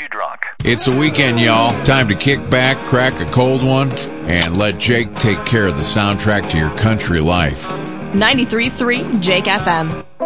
drunk. It's the weekend, y'all. Time to kick back, crack a cold one, and let Jake take care of the soundtrack to your country life. 93.3 Jake FM.